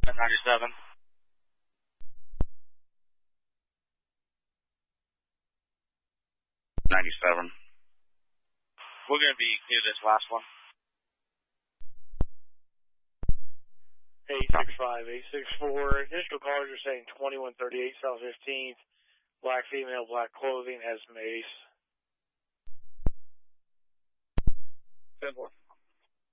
97. We're going to be near this last one. 865, 864. Additional callers are saying 2138 South 15th. Black female, black clothing, has mace. 10-4.